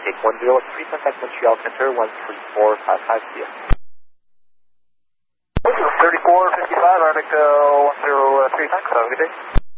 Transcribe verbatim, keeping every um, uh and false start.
Take one zero three, contact Montreal Center, one three four five five, see ya. thirty-four fifty-five, Arctic uh, one zero three, thanks, have a good day.